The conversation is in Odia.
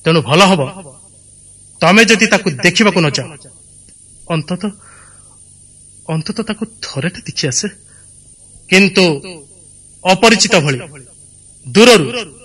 ତେଣୁ ଭଲ ହବ ତମେ ଯଦି ତାକୁ ଦେଖିବାକୁ ନ ଯାଅ ଅନ୍ତତଃ ତାକୁ ଥରେଟେ ଦେଖି ଆସେ। କିନ୍ତୁ ଅପରିଚିତ ଭଳି ଦୂରରୁ